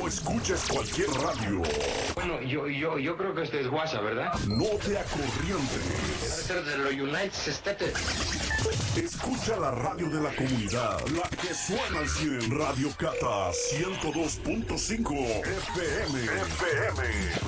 No escuches cualquier radio. Bueno, yo creo que este es WhatsApp, ¿verdad? No te acorrientes. Debe ser de los United States. Escucha la radio de la comunidad, la que suena al 100. Radio Cata 102.5 FM.